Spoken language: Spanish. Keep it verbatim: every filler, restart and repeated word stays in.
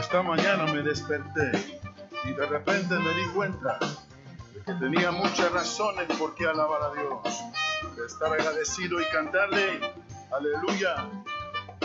esta mañana me desperté y de repente me di cuenta de que tenía muchas razones por qué alabar a Dios, de estar agradecido y cantarle aleluya